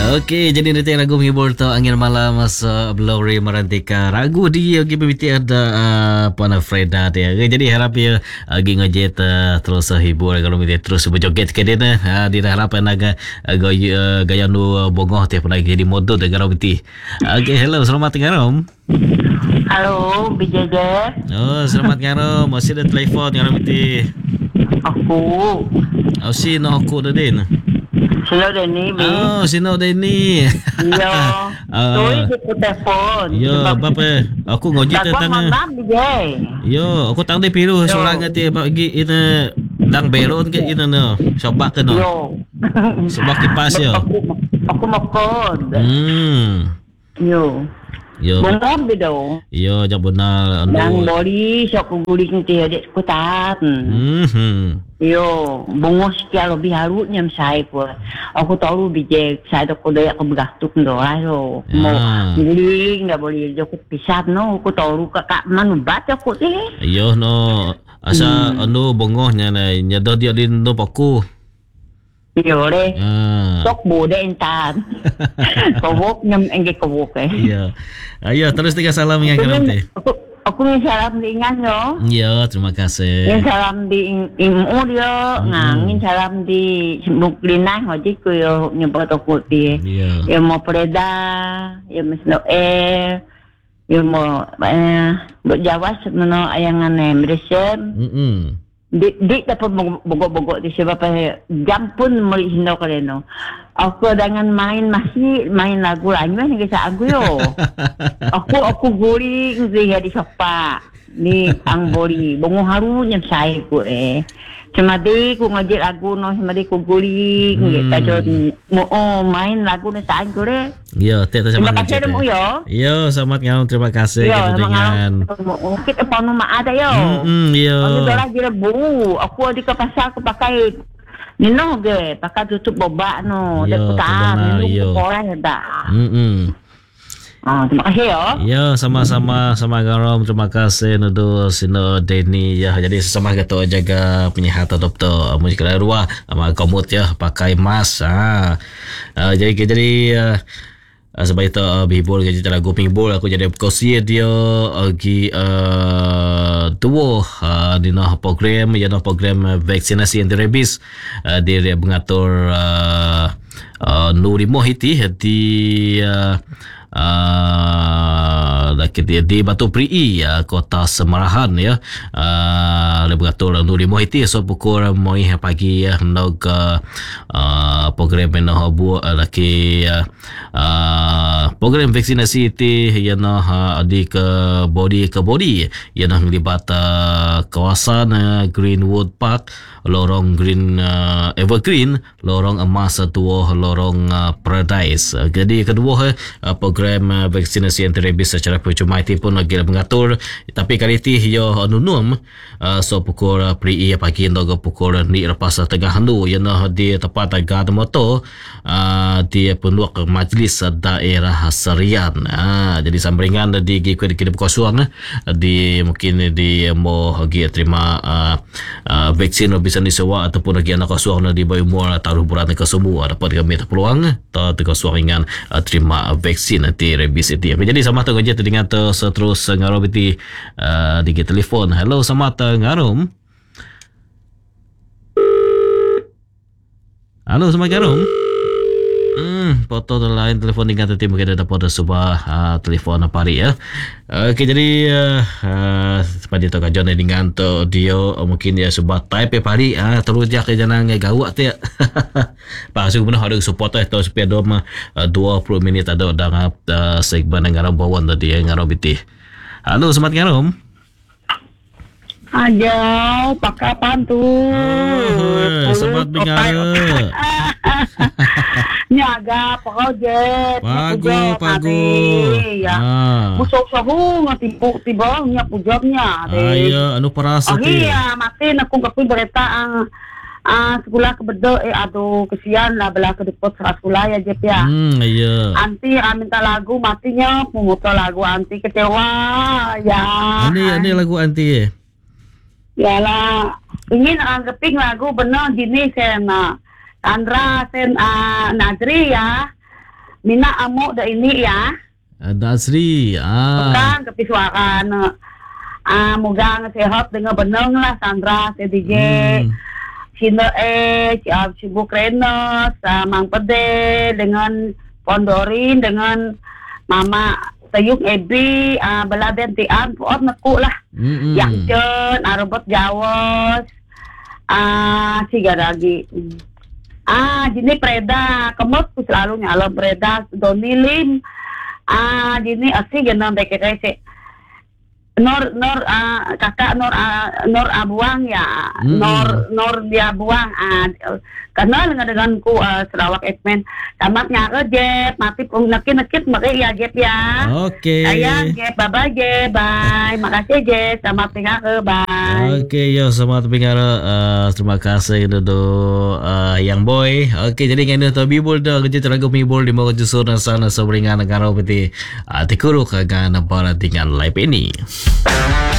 Okey, jadi nanti ragu menghibur tu angin malam masa Blurry merantika ragu dia pergi pemiti ada Puan Freda dia. Okay, jadi harap dia pergi ngojet terus hibur kalau dia terus berjoget ke dia dia dah harapan naga gaya nu bongoh dia pernah jadi model dengan pemiti. Okey, hello, selamat ngarom. Halo, BJJ. Oh, selamat ngarom. Masih ada telefon ngarom pemiti. Aku. Si no aku dah din. Sino Denny, Mi? Oh, sino Denny. Iya. Tuloy di ko telefon. Yo, bapa. Aku ngojit Dagwang tang. mandam, BJ. Yo, aku tang de piru seorang ngati bagi ina dang beron ke ina no. Sobak ke no. Yo. Sobak kipas yo. Aku makon. Yo. Yo. Bungam bido. Yo, jak benar Dang anu. boli sok guling ti adik kutan. Yo, bungos kaya lebih harutnya saya pun. Aku tahu BJ saya tu kuda aku bergatuk doa yo. Mau guling nggak boleh jauh pisah no. Aku tahu kakak mana baca aku ni. Yo no. Asa anu bongohnya na nyado dia din no paku. Yo le. Sok bude intan. Kawok nyam engge kawok eh. Iya. Ayo terus tiga salam yang kamu teh. Aku ni salam di ingan yo. Iya, terima kasih. Ni salam di imu dia. Ngangin salam di Muklinah hoji ku yo nyebut aku ti. Iya. Yo mau Preda, yo Miss Noel. Yo mau berjawas meno ayangan Mresem. Di dapat bogok-bogok di sebab jam pun muli hindo kaleno. Aku dengan masih main lagu lain ni kisah aku yo. Aku guling di sofa ni ang boli. Bongo harunya saya ku Cuma di ku ngajak lagu no cuma di ku guling kita mau main lagu ni saya ku Yo, teta sama. Terima kasih demu yo. Yo, selamat ngalam, terima kasih dengan. Kita panu mak ada yo. Yo. Aku dah lagi bu. Aku di ke pasar aku pakai Nino ge, pakai tutup boba no. Yo, benar yo. Orang dah. Terima kasih yo. Yo, sama-sama sama garam. Terima kasih Nudo Sino Denny ya. Jadi sesama kita jaga penyihatan doktor. Mungkin kalau luar sama komut ya pakai mask. Jadi sebab itu bihibur jadi lagu penghibur aku jadi kosia dia lagi dua di program ya program vaksinasi anti rabies dia mengatur Nuri Mohiti di di Batu Prii Kota Semarahan ya lebih Nuri Mohiti so pukul moi pagi ya nog program no buat laki program vaksinasi itu ya no di ke body ya no melibat kawasan Greenwood Park, lorong Green Evergreen, lorong Emas Tua, lorong Paradise. Jadi kedua program vaksinasi anti rabies secara percuma itu pun lagi mengatur, tapi kali ini yo nunum so pukul prii pagi hingga pukul ni lepas tengah handu ya no di tempat gad motor di penduduk majlis daerah Serian. Jadi sambringan di kini kosong di mungkin di mau lagi terima vaksin bisa disewa ataupun lagi anak kosong di bawah umur taruh bulan ke semua dapat kami peluang atau kosong dengan terima vaksin anti rabies itu. Jadi sama tu kerja dengan terus ngarom di telefon. Hello, sama ngarom. Halo, sama ngarom. Foto lain telefon dengan tadi mungkin ada pada sebuah telefon apa hari ya. Okey, jadi seperti itu kajian dengan tu dia mungkin dia sebuah type pari terus dia ke jangan gawat tu ya. Pas aku benar ada support tu supaya 20 minit ada dalam segmen ngarom bawon tadi ngarom biti. Halo, selamat ngarom. Aja pakai pantu. Selamat dengar. Nyaga project. Pagu. Ya. Busok-sahu tiba nya pujabnya. Ayo, anu parasa ti. Iya, mati aku kapoy berita ang sekolah kebedo aduh kesian lah belah ke depot sekolah ya Jep ya. Iya. Anti minta lagu matinya pemutar lagu anti kecewa ya. Ini lagu anti Yalah, ingin anggapin lagu benar gini sen Sandra sen Nazri ya. Mina amo da ini ya. Dasri. Bukan kepiswakan. Mugang sehat dengan benang lah Sandra, si DJ. Sino si Bukrenos, Mang Pede dengan Pondorin dengan Mama Tayung Ebi, Beladen Tian, Puot Neku lah. Yang Jen, Robot Jawas, siga lagi. Jini Preda, kemot selalu nyalon Preda, Doni Lim, jini asih genang DKKC. Nor kakak Nor Abuang ya, Nor dia buang, karena denganku Sarawak Ekmen, tamat nyaga Jep, mati pun nakit makanya ya Jep ya. Oke. Sayang Jep, bye Jep, bye, makasih Jep, selamat tinggal bye. Oke, yo selamat tinggal, terima kasih do yang boy. Oke, jadi ngene to bibul do kerja terago bibul di mau jusur sana sobringan negara peti tikuru kagan para tinggal live ini.